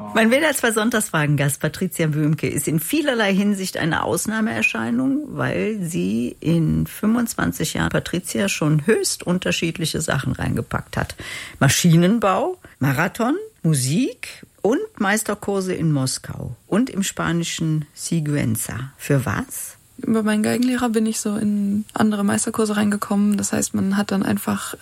Mein WDR 2 Sonntagsfragen-Gast Patricia Böhmke ist in vielerlei Hinsicht eine Ausnahmeerscheinung, weil sie in 25 Jahren Patricia schon höchst unterschiedliche Sachen reingepackt hat. Maschinenbau, Marathon, Musik und Meisterkurse in Moskau und im spanischen Sigüenza. Für was? Über meinen Geigenlehrer bin ich so in andere Meisterkurse reingekommen. Das heißt, man hat dann einfach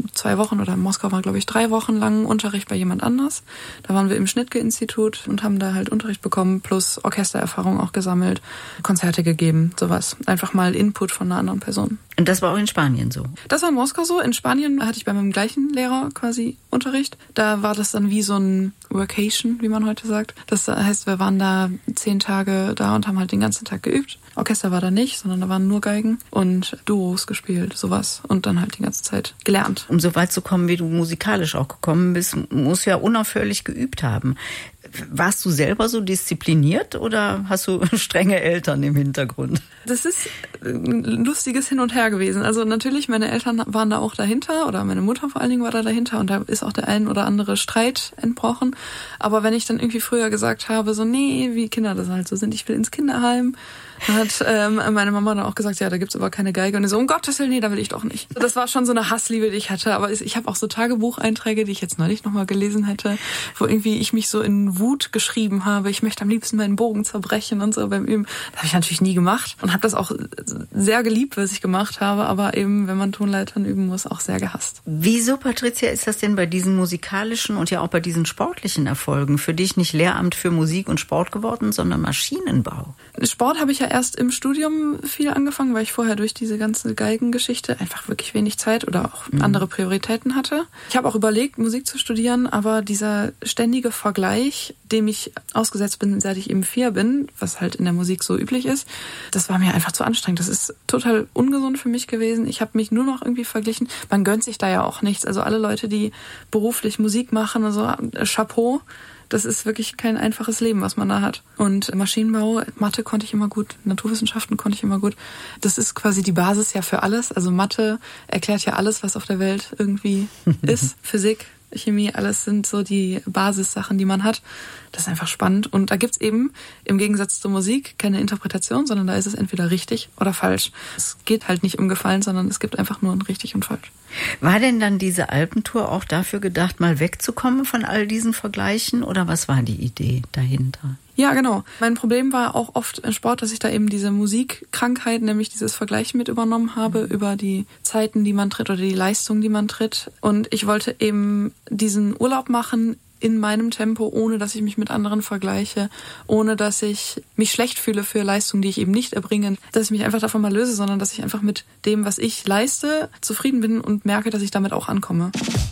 2 Wochen oder in Moskau war, glaube ich, 3 Wochen lang Unterricht bei jemand anders. Da waren wir im Schnittke-Institut und haben da halt Unterricht bekommen, plus Orchestererfahrung auch gesammelt, Konzerte gegeben, sowas. Einfach mal Input von einer anderen Person. Und das war auch in Spanien so? Das war in Moskau so. In Spanien hatte ich bei meinem gleichen Lehrer quasi Unterricht. Da war das dann wie so ein Workation, wie man heute sagt. Das heißt, wir waren da 10 Tage da und haben halt den ganzen Tag geübt. Orchester war da nicht, sondern da waren nur Geigen und Duos gespielt, sowas. Und dann halt die ganze Zeit gelernt. Um so weit zu kommen, wie du musikalisch auch gekommen bist, musst du ja unaufhörlich geübt haben. Warst du selber so diszipliniert oder hast du strenge Eltern im Hintergrund? Das ist ein lustiges Hin und Her gewesen. Also natürlich, meine Eltern waren da auch dahinter oder meine Mutter vor allen Dingen war da dahinter und da ist auch der ein oder andere Streit entbrochen. Aber wenn ich dann irgendwie früher gesagt habe, so nee, wie Kinder das halt so sind, ich will ins Kinderheim, hat meine Mama dann auch gesagt, ja, da gibt's aber keine Geige. Und ich so, um Gottes Willen, nee, da will ich doch nicht. Das war schon so eine Hassliebe, die ich hatte. Aber ich habe auch so Tagebucheinträge, die ich jetzt neulich nochmal gelesen hätte, wo irgendwie ich mich so in Wut geschrieben habe, ich möchte am liebsten meinen Bogen zerbrechen und so beim Üben. Das habe ich natürlich nie gemacht und habe das auch sehr geliebt, was ich gemacht habe, aber eben, wenn man Tonleitern üben muss, auch sehr gehasst. Wieso, Patricia, ist das denn bei diesen musikalischen und ja auch bei diesen sportlichen Erfolgen für dich nicht Lehramt für Musik und Sport geworden, sondern Maschinenbau? Sport habe ich ja erst im Studium viel angefangen, weil ich vorher durch diese ganze Geigengeschichte einfach wirklich wenig Zeit oder auch andere Prioritäten hatte. Ich habe auch überlegt, Musik zu studieren, aber dieser ständige Vergleich, dem ich ausgesetzt bin, seit ich eben 4 bin, was halt in der Musik so üblich ist, das war mir einfach zu anstrengend. Das ist total ungesund für mich gewesen. Ich habe mich nur noch irgendwie verglichen. Man gönnt sich da ja auch nichts. Also alle Leute, die beruflich Musik machen, also Chapeau. Das ist wirklich kein einfaches Leben, was man da hat. Und Maschinenbau, Mathe konnte ich immer gut, Naturwissenschaften konnte ich immer gut. Das ist quasi die Basis ja für alles. Also Mathe erklärt ja alles, was auf der Welt irgendwie ist. Physik, Chemie, alles sind so die Basissachen, die man hat. Das ist einfach spannend. Und da gibt's eben im Gegensatz zur Musik keine Interpretation, sondern da ist es entweder richtig oder falsch. Es geht halt nicht um Gefallen, sondern es gibt einfach nur ein richtig und falsch. War denn dann diese Alpentour auch dafür gedacht, mal wegzukommen von all diesen Vergleichen? Oder was war die Idee dahinter? Ja, genau. Mein Problem war auch oft im Sport, dass ich da eben diese Musikkrankheit, nämlich dieses Vergleichen mit übernommen habe über die Zeiten, die man tritt oder die Leistung, die man tritt. Und ich wollte eben diesen Urlaub machen in meinem Tempo, ohne dass ich mich mit anderen vergleiche, ohne dass ich mich schlecht fühle für Leistungen, die ich eben nicht erbringe, dass ich mich einfach davon mal löse, sondern dass ich einfach mit dem, was ich leiste, zufrieden bin und merke, dass ich damit auch ankomme.